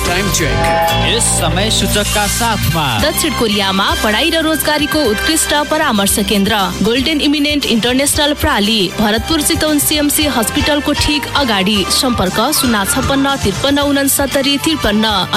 Time check. यस समय सूचकका साथमा दक्षिण कोरियामा पढाइ र रोजगारीको उत्कृष्ट परामर्श केन्द्र golden eminent international प्राली, Bharatpur Chitwan CMC हस्पिटलको ठीक अगाडि। सम्पर्क 056 53 69 53 53।